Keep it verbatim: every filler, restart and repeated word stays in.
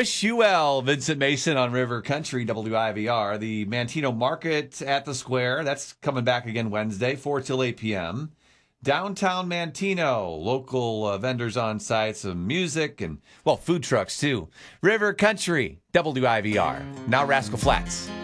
Wish you well, Vincent Mason on River Country, W I V R. The Manteno Market at the Square, that's coming back again Wednesday, four till eight p.m. Downtown Manteno, local uh, vendors on site, some music, and, well, food trucks, too. River Country, W I V R. Now Rascal Flats.